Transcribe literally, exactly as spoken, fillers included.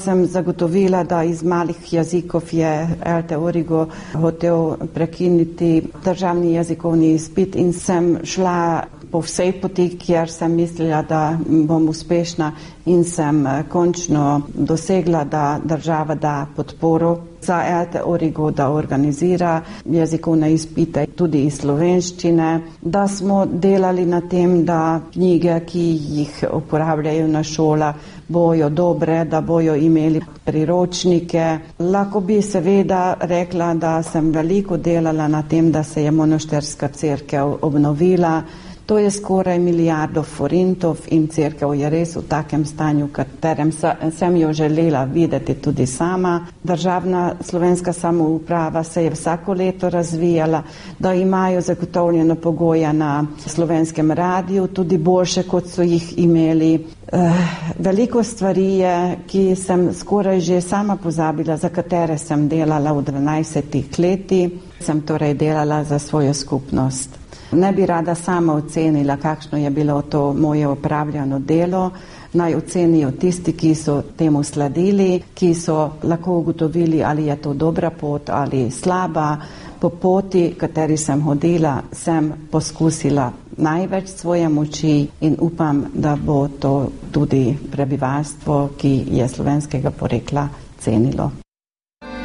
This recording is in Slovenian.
Sem zagotovila, da iz malih jezikov je ELTE Origo hotel prekiniti državni jezikovni izpit in sem šla po vsej poti, kjer sem mislila, da bom uspešna in sem končno dosegla, da država da podporo za ELTE Origo, da organizira jezikovne izpite tudi iz slovenščine, da smo delali na tem, da knjige, ki jih uporabljajo na šolah, bojo dobre, da bojo imeli priročnike. Lahko bi seveda rekla, da sem veliko delala na tem, da se je monašterska cerkev obnovila. To je skoraj milijardo forintov in cerkev je res v takem stanju, v katerem sem jo želela videti tudi sama. Državna slovenska samouprava se je vsako leto razvijala, da imajo zagotovljeno pogoje na Slovenskem radiju, tudi boljše, kot so jih imeli. Uh, veliko stvari je, ki sem skoraj že sama pozabila, za katere sem delala v dvanajstih letih. Sem torej delala za svojo skupnost. Ne bi rada sama ocenila, kakšno je bilo to moje opravljeno delo. Naj ocenijo tisti, ki so temu sledili, ki so lahko ugotovili, ali je to dobra pot ali slaba. Po poti, kateri sem hodila, sem poskusila največ svoje moči in upam, da bo to tudi prebivalstvo, ki je slovenskega porekla, cenilo.